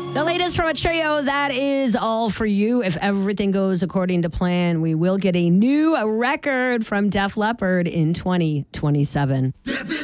The latest from a trio that is all for you. If everything goes according to plan, we will get a new record from Def Leppard in 2027.